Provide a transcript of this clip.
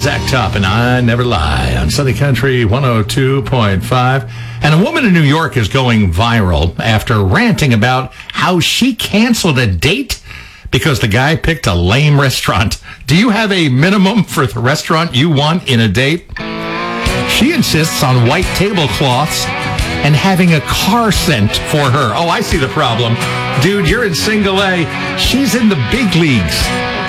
Zach Top and I Never Lie on Sunday Country 102.5. And a woman in New York is going viral after ranting about how she canceled a date because the guy picked a lame restaurant. Do you have a minimum for the restaurant you want in a date? She insists on white tablecloths and having a car sent for her. Oh, I see the problem. Dude, you're in single A. She's in the big leagues.